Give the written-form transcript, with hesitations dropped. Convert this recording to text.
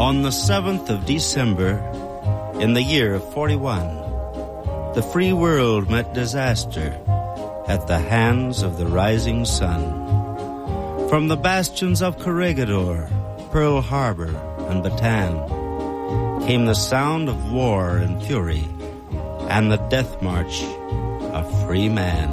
On the 7th of December, in the year of 41, the free world met disaster at the hands of the rising sun. From the bastions of Corregidor, Pearl Harbor, and Bataan came the sound of war and fury and the death march of free man.